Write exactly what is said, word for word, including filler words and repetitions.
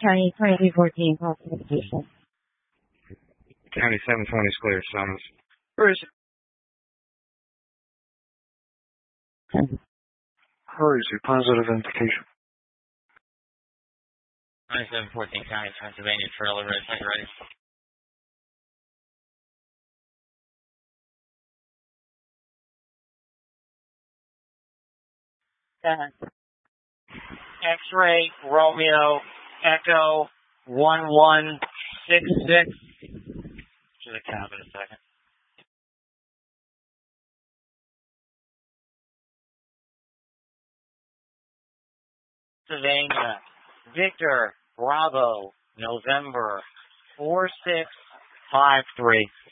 County twenty-three fourteen, classification. County seven twenty is clear, summons. Where is it? Where is it? Positive indication. County seven fourteen, County, Pennsylvania, trailer red, tank ready. X-ray, Romeo, Echo, one one six six. To the cab in a second. Pennsylvania, Victor, Bravo, November, four six five three.